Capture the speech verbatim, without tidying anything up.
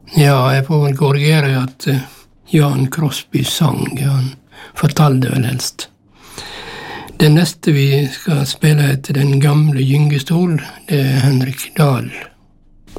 Ja, jeg får vel korrigere at uh, Jan Crosby sang. Han fortalte vel helst. Det neste vi skal spille etter den gamle gyngestol, det er Henrik Dahl.